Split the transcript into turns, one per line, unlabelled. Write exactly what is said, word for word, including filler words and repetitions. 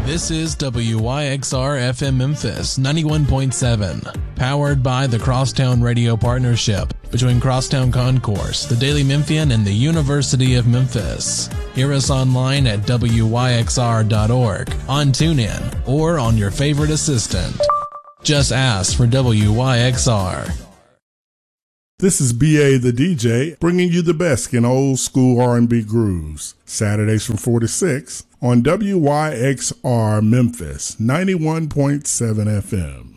This is W Y X R F M Memphis ninety-one point seven, powered by the Crosstown Radio Partnership between Crosstown Concourse, the Daily Memphian, and the University of Memphis. Hear us online at W Y X R dot org, on TuneIn, or on your favorite assistant. Just ask for W Y X R.
This is B A the D J, bringing you the best in old school R and B grooves. Saturdays from four to six on W Y X R Memphis ninety-one point seven F M.